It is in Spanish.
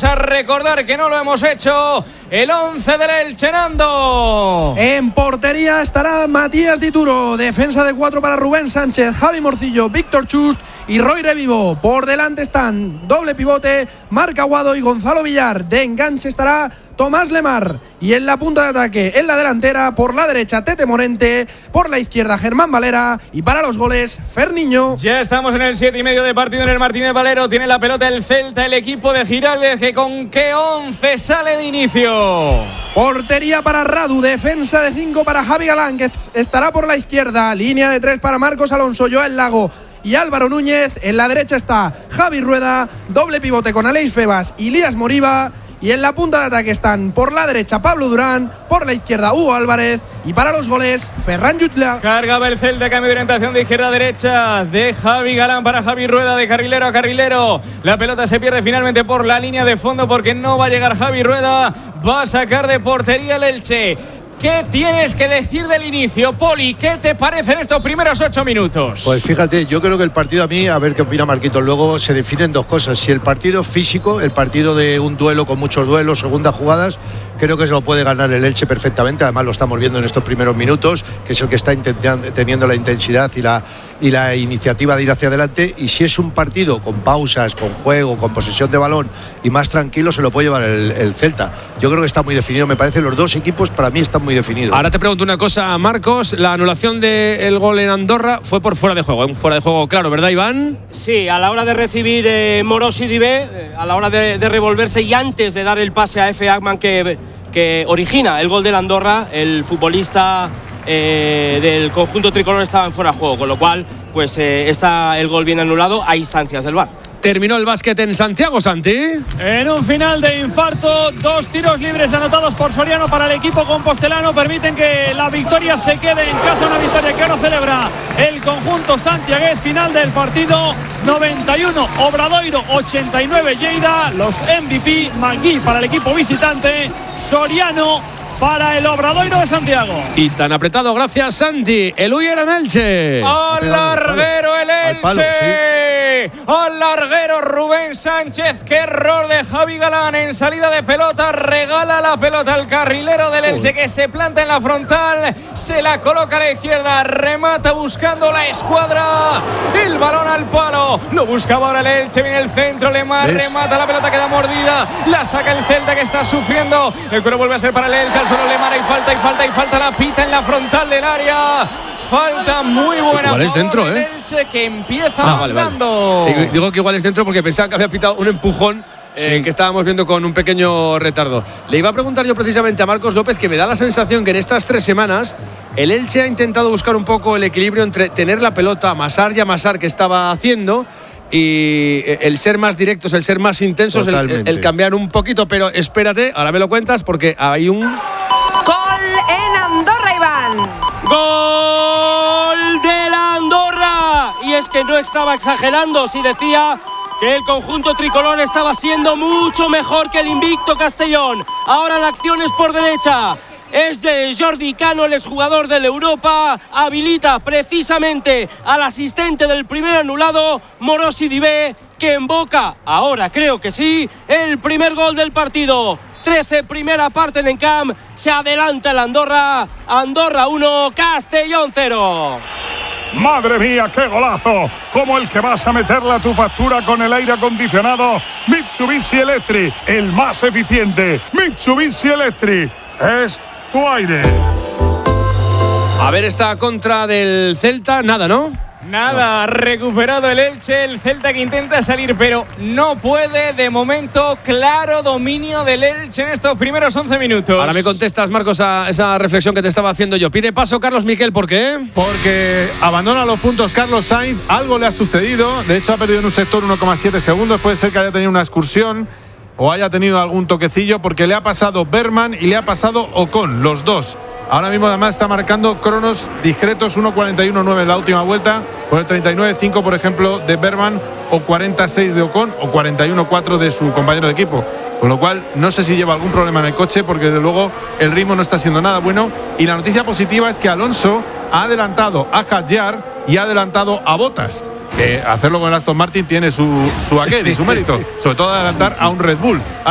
a recordar que no lo hemos hecho. El 11 del Elche, Nando. En portería estará Matías Dituro. Defensa de 4 para Rubén Sánchez, Javi Morcillo, Víctor Chust y Roy Revivo. Por delante están doble pivote Marc Aguado y Gonzalo Villar. De enganche estará Tomás Lemar. Y en la punta de ataque, en la delantera, por la derecha Tete Morente, por la izquierda Germán Valera y para los goles Ferniño. Ya estamos en el 7:30 de partido en el Martínez Valero. Tiene la pelota el Celta, el equipo de Giraldez, que con qué 11 sale de inicio. Portería para Radu, defensa de 5 para Javi Galán, que estará por la izquierda, línea de 3 para Marcos Alonso, Joel Lago y Álvaro Núñez. En la derecha está Javi Rueda, doble pivote con Aleix Febas y Lías Moriba. Y en la punta de ataque están por la derecha Pablo Durán, por la izquierda Hugo Álvarez y para los goles Ferran Jutla. Cargaba el Celta, cambio de orientación de izquierda a derecha de Javi Galán para Javi Rueda, de carrilero a carrilero. La pelota se pierde finalmente por la línea de fondo porque no va a llegar Javi Rueda. Va a sacar de portería el Elche. ¿Qué tienes que decir del inicio, Poli? ¿Qué te parecen estos primeros 8 minutos? Pues fíjate, yo creo que el partido, a mí, a ver qué opina Marquitos, luego se definen dos cosas. Si el partido físico, el partido de un duelo con muchos duelos, segundas jugadas, creo que se lo puede ganar el Elche perfectamente. Además lo estamos viendo en estos primeros minutos, que es el que está teniendo la intensidad y la iniciativa de ir hacia adelante. Y si es un partido con pausas, con juego, con posesión de balón y más tranquilo, se lo puede llevar el Celta. Yo creo que está muy definido. Me parece los dos equipos para mí están muy definidos. Ahora te pregunto una cosa, Marcos. La anulación del gol en Andorra fue por fuera de juego. Un fuera de juego claro, ¿verdad, Iván? Sí, a la hora de recibir Morosi Dibé, a la hora de revolverse y antes de dar el pase a Efe Agman que origina el gol del Andorra, el futbolista del conjunto tricolor estaba en fuera de juego, con lo cual pues está el gol bien anulado a instancias del VAR. Terminó el básquet en Santiago, Santi. En un final de infarto, 2 tiros libres anotados por Soriano para el equipo compostelano permiten que la victoria se quede en casa, una victoria que ahora celebra el conjunto santiagués. Final del partido, 91 Obradoiro, 89 Lleida. Los MVP, Magui para el equipo visitante, Soriano para el Obradoiro de Santiago. Y tan apretado, gracias, Santi. El Uy era en Elche. ¡Al larguero el Elche! Palo, sí. ¡Al larguero Rubén Sánchez! ¡Qué error de Javi Galán en salida de pelota! Regala la pelota al carrilero del Elche, que se planta en la frontal, se la coloca a la izquierda, remata buscando la escuadra. El balón al palo. Lo buscaba ahora el Elche, viene el centro, Lemar remata, la pelota queda mordida, la saca el Celta, que está sufriendo. El cuero vuelve a ser para el Elche, al suelo Lemar, hay falta, la pita en la frontal del área. Falta muy buena. Igual es dentro, del Elche, que empieza mandando. Vale. Digo que igual es dentro porque pensaba que había pitado un empujón. Que estábamos viendo con un pequeño retardo. Le iba a preguntar yo precisamente a Marcos López, que me da la sensación que en estas 3 semanas el Elche ha intentado buscar un poco el equilibrio entre tener la pelota, amasar y amasar, que estaba haciendo, y el ser más directos, el ser más intensos, el cambiar un poquito. Pero espérate, ahora me lo cuentas porque hay un gol en Andorra, Iván. ¡Gol de la Andorra! Y es que no estaba exagerando si decía que el conjunto tricolor estaba siendo mucho mejor que el invicto Castellón. Ahora la acción es por derecha. Es de Jordi Cano, el exjugador del Europa. Habilita precisamente al asistente del primer anulado, Morosi Dibé, que emboca, ahora creo que sí, el primer gol del partido. 13, primera parte en Encamp. Se adelanta el Andorra. Andorra 1, Castellón 0. ¡Madre mía, qué golazo! Como el que vas a meterle a tu factura con el aire acondicionado Mitsubishi Electric, el más eficiente. Mitsubishi Electric es tu aire. A ver esta contra del Celta, nada, ¿no? Nada, recuperado el Elche, el Celta que intenta salir pero no puede. De momento, claro dominio del Elche en estos primeros 11 minutos. Ahora me contestas, Marcos, a esa reflexión que te estaba haciendo yo. Pide paso Carlos Miquel, ¿por qué? Porque abandona los puntos Carlos Sainz, algo le ha sucedido. De hecho ha perdido en un sector 1,7 segundos. Puede ser que haya tenido una excursión o haya tenido algún toquecillo, porque le ha pasado Berman y le ha pasado Ocon, los dos. Ahora mismo además está marcando cronos discretos, 1.41.9 en la última vuelta, con el 39.5 por ejemplo de Berman, o 46 de Ocon, o 41.4 de su compañero de equipo. Con lo cual no sé si lleva algún problema en el coche, porque desde luego el ritmo no está siendo nada bueno. Y la noticia positiva es que Alonso ha adelantado a Hadjar y ha adelantado a Bottas, que hacerlo con el Aston Martin tiene su aquel y su mérito, sobre todo adelantar a un Red Bull.